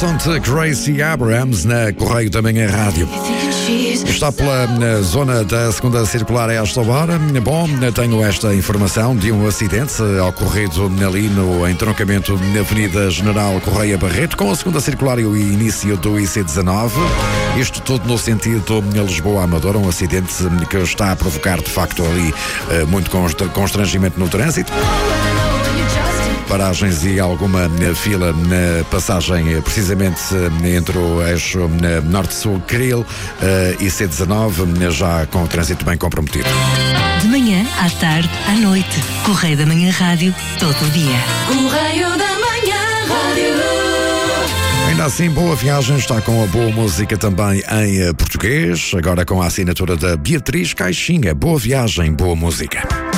som de Gracie Abrams na Correio da Manhã Rádio. Está pela zona da segunda circular a esta hora. Bom, tenho esta informação de um acidente ocorrido ali no entroncamento na Avenida General Correia Barreto com a segunda circular e o início do IC19. Isto tudo no sentido Lisboa-Amadora, um acidente que está a provocar de facto ali muito constrangimento no trânsito. Paragens e alguma fila na passagem precisamente entre o eixo norte-sul Cril e C19, já com o trânsito bem comprometido. De manhã, à tarde, à noite. Correio da Manhã Rádio, todo o dia. Correio da Manhã Rádio. Ainda assim, boa viagem, está com a boa música também em português, agora com a assinatura da Beatriz Caixinha. Boa viagem, boa música.